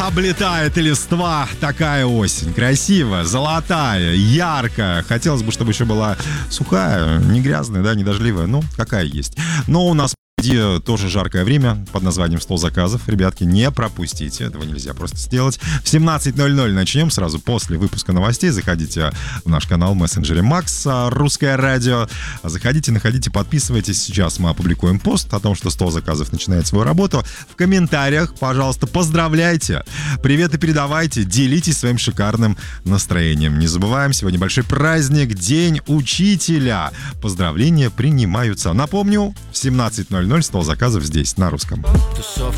Облетает листва, такая осень. Красивая, золотая, яркая. Хотелось бы, чтобы еще была сухая, не грязная, да, не дождливая. Ну, какая есть. Но у нас впереди тоже жаркое время под названием «100 заказов». Ребятки, не пропустите, этого нельзя просто сделать. В 17:00 начнем, сразу после выпуска новостей. Заходите в наш канал в мессенджере Макс, Русское радио. Заходите, находите, подписывайтесь. Сейчас мы опубликуем пост о том, что 100 заказов начинает свою работу. В комментариях, пожалуйста, поздравляйте, приветы передавайте, делитесь своим шикарным настроением. Не забываем, сегодня большой праздник, День учителя. Поздравления принимаются. Напомню, в 17:00 100 заказов здесь, на Русском.